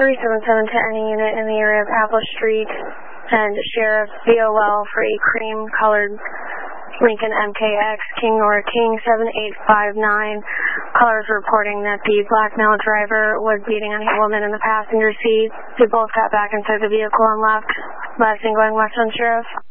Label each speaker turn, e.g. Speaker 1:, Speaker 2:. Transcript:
Speaker 1: 377 to any unit in the area of Apple Street, and Sheriff BOL for a cream-colored Lincoln MKX, King Nora King 7859. Callers reporting that the black male driver was beating on a woman in the passenger seat. They both got back inside the vehicle and left. Last thing going west on Sheriff.